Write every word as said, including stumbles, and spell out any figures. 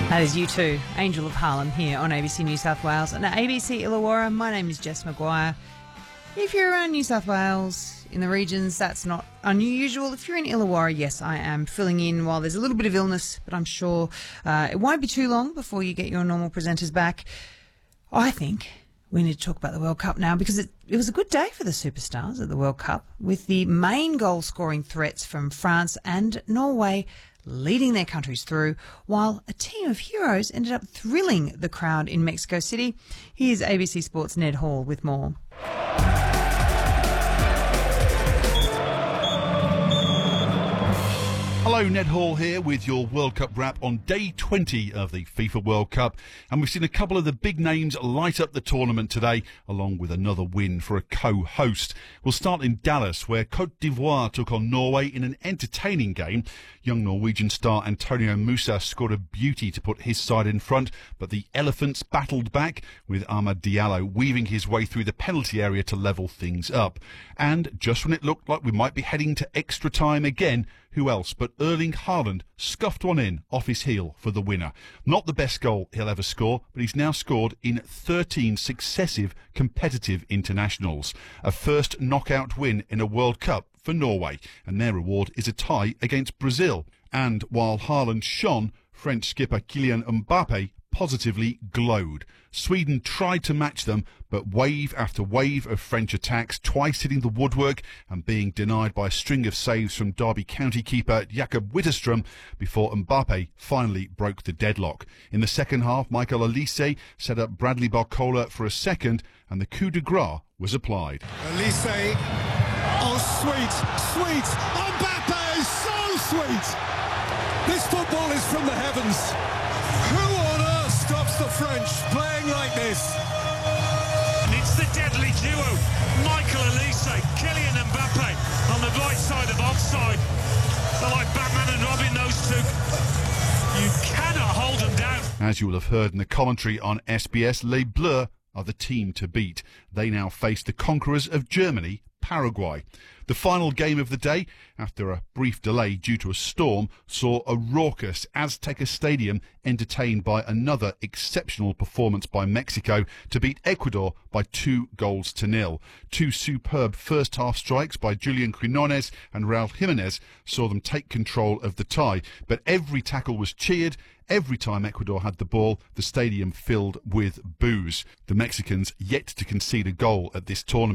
That is you too, Angel of Harlem here on A B C New South Wales and A B C Illawarra. My name is Jess Maguire. If you're around New South Wales, in the regions, that's not unusual. If you're in Illawarra, yes, I am filling in while there's a little bit of illness, but I'm sure uh, it won't be too long before you get your normal presenters back. I think we need to talk about the World Cup now because it, it was a good day for the superstars at the World Cup, with the main goal-scoring threats from France and Norway leading their countries through, while a team of heroes ended up thrilling the crowd in Mexico City. Here's A B C Sports' Ned Hall with more. Hello, Ned Hall here with your World Cup wrap on day twenty of the FIFA World Cup. And we've seen a couple of the big names light up the tournament today, along with another win for a co-host. We'll start in Dallas, where Cote d'Ivoire took on Norway in an entertaining game. Young Norwegian star Antonio Musa scored a beauty to put his side in front, but the Elephants battled back, with Amad Diallo weaving his way through the penalty area to level things up. And just when it looked like we might be heading to extra time again, who else but Erling Haaland scuffed one in off his heel for the winner. Not the best goal he'll ever score, but he's now scored in thirteen successive competitive internationals. A first knockout win in a World Cup for Norway, and their reward is a tie against Brazil. And while Haaland shone, French skipper Kylian Mbappe positively glowed. Sweden tried to match them, but wave after wave of French attacks, twice hitting the woodwork and being denied by a string of saves from Derby County keeper Jakob Witterstrom before Mbappe finally broke the deadlock. In the second half, Michael Olise set up Bradley Barcola for a second, and the coup de grace was applied. Olise, oh sweet, sweet, Mbappe is so sweet. This football is from the heavens. Who on earth stops the French playing like this? And it's the deadly duo, Michael Olise, Kylian Mbappe on the right side of offside. They're like Batman and Robin, those two. You cannot hold them down. As you will have heard in the commentary on S B S, Les Bleus are the team to beat. They now face the conquerors of Germany, Paraguay. The final game of the day, after a brief delay due to a storm, saw a raucous Azteca Stadium entertained by another exceptional performance by Mexico to beat Ecuador by two goals to nil. Two superb first-half strikes by Julian Quinones and Raul Jimenez saw them take control of the tie, but every tackle was cheered. Every time Ecuador had the ball, the stadium filled with boos. The Mexicans yet to concede a goal at this tournament.